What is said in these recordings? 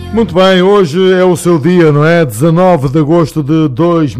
Muito bem, hoje é o seu dia, não é? 19 de agosto de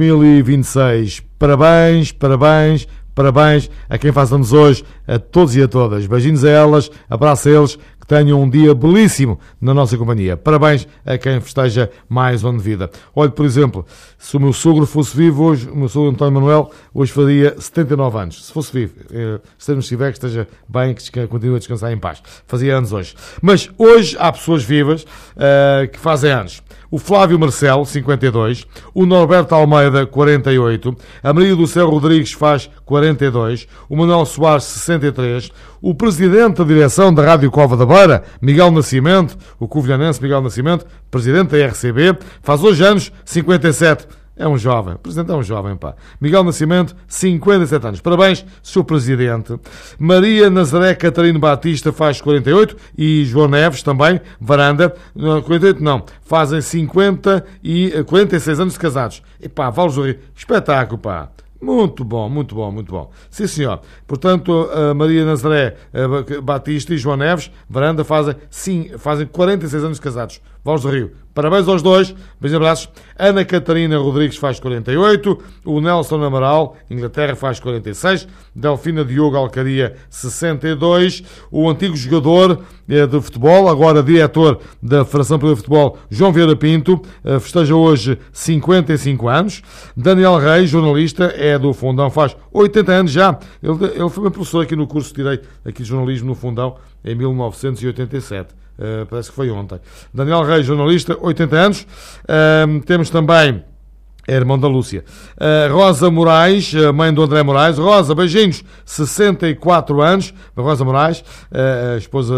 2026. Parabéns, parabéns, parabéns a quem faz anos hoje, a todos e a todas. Beijinhos a elas, abraço a eles, que tenham um dia belíssimo na nossa companhia. Parabéns a quem festeja mais um ano de vida. Olha, por exemplo, se o meu sogro fosse vivo hoje, o meu sogro António Manuel, hoje faria 79 anos. Se fosse vivo, se não estiver, que esteja bem, que continue a descansar em paz. Fazia anos hoje. Mas hoje há pessoas vivas que fazem anos. O Flávio Marcelo, 52, o Norberto Almeida, 48, a Maria do Céu Rodrigues faz 42, o Manuel Soares, 63, o presidente da direção da Rádio Cova da Beira, Miguel Nascimento, o covilhanense Miguel Nascimento, presidente da RCB, faz hoje anos, 57. É um jovem. O presidente é um jovem, pá. Miguel Nascimento, 57 anos. Parabéns, Sr. Presidente. Maria Nazaré Catarino Batista faz 48 e João Neves também, Varanda, 48 não, fazem 50 e 46 anos de casados. E pá, vale sorrir. Espetáculo, pá. Muito bom, muito bom, muito bom. Sim, senhor. Portanto, a Maria Nazaré Batista e João Neves, Varanda, fazem 46 anos de casados. Valores do Rio. Parabéns aos dois. Beijos e abraços. Ana Catarina Rodrigues faz 48. O Nelson Amaral, Inglaterra, faz 46. Delfina Diogo Alcaria, 62. O antigo jogador de futebol, agora diretor da Federação Portuguesa de Futebol, João Vieira Pinto, festeja hoje 55 anos. Daniel Reis, jornalista, é do Fundão, faz 80 anos já. Ele foi meu professor aqui no curso de Direito, aqui de jornalismo no Fundão, em 1987. Parece que foi ontem. Daniel Reis, jornalista, 80 anos. Temos também, é irmão da Lúcia, Rosa Moraes, mãe do André Moraes. Rosa, beijinhos, 64 anos. Rosa Moraes, a esposa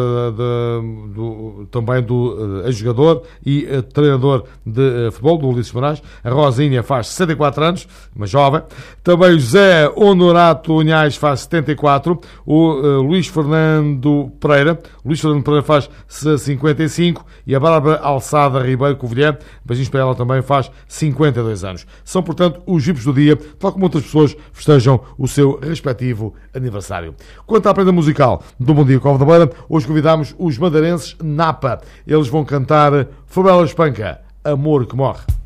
também do ex-jogador e treinador de futebol, do Ulisses Moraes. A Rosinha faz 64 anos, uma jovem. Também José Honorato Unhais faz 74. O Luís Fernando Pereira faz 55. E a Bárbara Alçada Ribeiro Covilhã, beijinhos para ela também, faz 52 anos. São, portanto, os vipos do dia, tal como outras pessoas festejam o seu respectivo aniversário. Quanto à prenda musical do Bom Dia Cova da Beira, hoje convidamos os madeirenses Napa. Eles vão cantar Favela Espanca, Amor que Morre.